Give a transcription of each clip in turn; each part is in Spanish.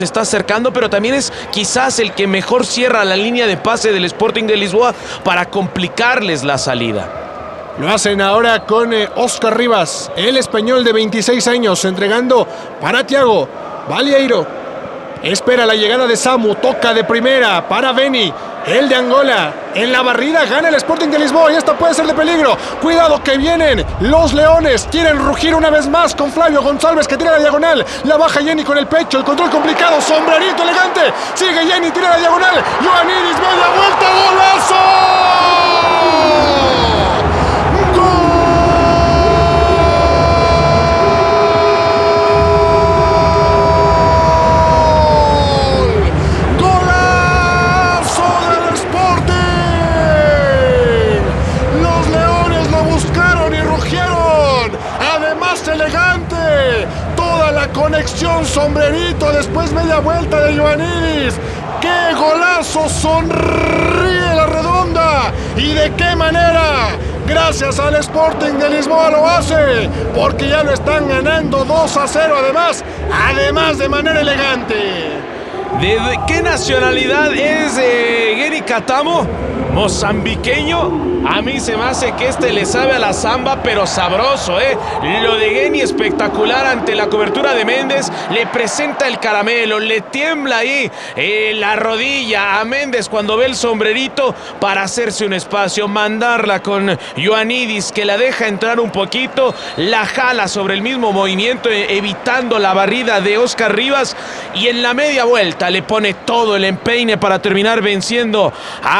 Se está acercando, pero también es quizás el que mejor cierra la línea de pase del Sporting de Lisboa para complicarles la salida. Lo hacen ahora con Óscar Rivas, el español de 26 años, entregando para Thiago Balieiro. Espera la llegada de Samu, toca de primera para Beni, el de Angola. En la barrida gana el Sporting de Lisboa y esta puede ser de peligro. Cuidado que vienen los Leones, quieren rugir una vez más con Flavio González que tira la diagonal. La baja Jenny con el pecho, el control complicado, sombrerito elegante. Sigue Jenny, tira la diagonal. Ioannidis, media vuelta, golazo. Elegante, toda la conexión, sombrerito, después media vuelta de Ioannidis. ¡Qué golazo! Sonríe la redonda. ¿Y de qué manera? Gracias al Sporting de Lisboa lo hace, porque ya lo están ganando 2-0 además de manera elegante. ¿De qué nacionalidad es Geri Catamo? ¿Mozambiqueño? A mí se me hace que le sabe a la samba, pero sabroso, ¿eh? Lo de Geni espectacular ante la cobertura de Méndez. Le presenta el caramelo, le tiembla ahí la rodilla a Méndez cuando ve el sombrerito para hacerse un espacio, mandarla con Ioannidis, que la deja entrar un poquito, la jala sobre el mismo movimiento, evitando la barrida de Óscar Rivas, y en la media vuelta le pone todo el empeine para terminar venciendo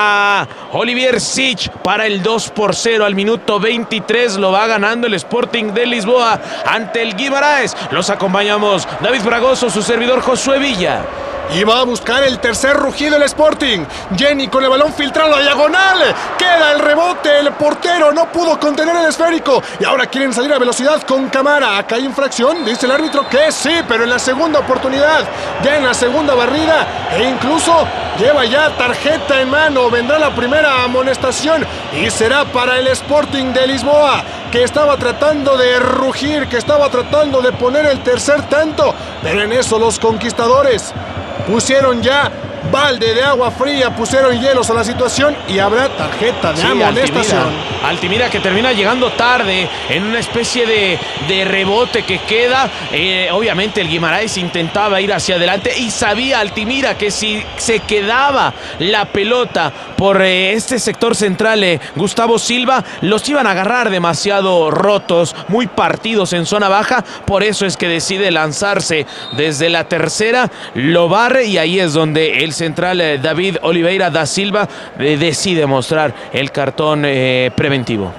a Olivier Sich para el 2-0 al minuto 23. Lo va ganando el Sporting de Lisboa ante el Guimarães. Los acompañamos David Fragoso, su servidor Josué Villa. Y va a buscar el tercer rugido el Sporting. Jenny con el balón filtrado a diagonal. Queda el rebote, el portero no pudo contener el esférico. Y ahora quieren salir a velocidad con Camara. Acá hay infracción, dice el árbitro que sí, pero en la segunda oportunidad, ya en la segunda barrida, e incluso lleva ya tarjeta en mano. Vendrá la primera amonestación y será para el Sporting de Lisboa, que estaba tratando de rugir, que estaba tratando de poner el tercer tanto, pero en eso los conquistadores pusieron ya balde de agua fría, pusieron hielos a la situación y habrá tarjeta de amonestación. Altimira que termina llegando tarde en una especie de rebote que queda. Obviamente el Guimarães intentaba ir hacia adelante y sabía Altimira que si se quedaba la pelota por este sector central, Gustavo Silva, los iban a agarrar demasiado rotos, muy partidos en zona baja. Por eso es que decide lanzarse desde la tercera, lo barre y ahí es donde el central David Oliveira da Silva decide mostrar el cartón preventivo.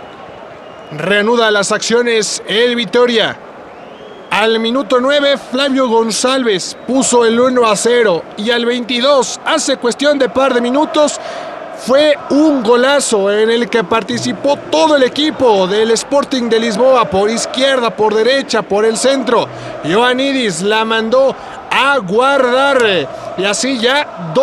Reanuda las acciones el Vitória. Al minuto 9, Flavio González puso el 1-0 y al 22, hace cuestión de par de minutos, fue un golazo en el que participó todo el equipo del Sporting de Lisboa, por izquierda, por derecha, por el centro. Ioannidis la mandó a guardar y así ya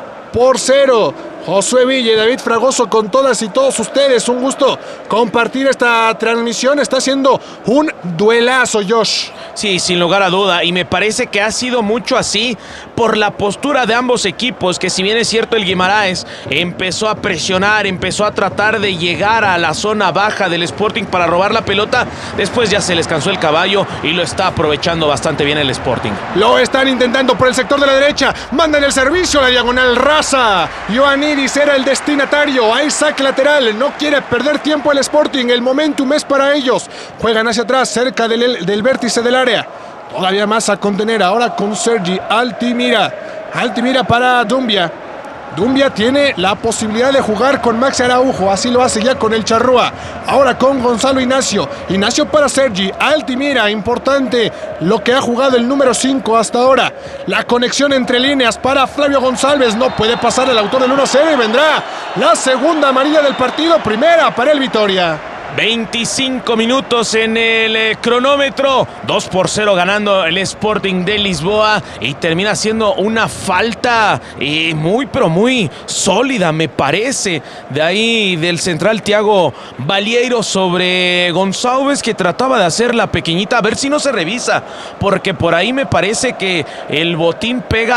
2-0. Josué Villa y David Fragoso con todas y todos ustedes. Un gusto compartir esta transmisión. Está siendo un duelazo, Josh. Sí, sin lugar a duda. Y me parece que ha sido mucho así por la postura de ambos equipos, que si bien es cierto el Guimarães empezó a presionar, empezó a tratar de llegar a la zona baja del Sporting para robar la pelota, después ya se les cansó el caballo y lo está aprovechando bastante bien el Sporting. Lo están intentando por el sector de la derecha. Mandan el servicio a la diagonal raza. Ioannidis era el destinatario. Hay saque lateral. No quiere perder tiempo el Sporting. El momentum es para ellos. Juegan hacia atrás, cerca del vértice del área. Todavía más a contener. Ahora con Sergi Altimira. Altimira para Dumbia. Dumbia tiene la posibilidad de jugar con Maxi Araujo, así lo hace ya con el Charrúa. Ahora con Gonzalo Ignacio. Ignacio para Sergi Altimira, importante lo que ha jugado el número 5 hasta ahora. La conexión entre líneas para Flavio González, no puede pasar el autor del 1-0 y vendrá la segunda amarilla del partido, primera para el Vitória. 25 minutos en el cronómetro. 2-0 ganando el Sporting de Lisboa. Y termina siendo una falta muy, pero muy sólida, me parece. De ahí del central Thiago Balieiro sobre Gonçalves, que trataba de hacer la pequeñita. A ver si no se revisa. Porque por ahí me parece que el botín pega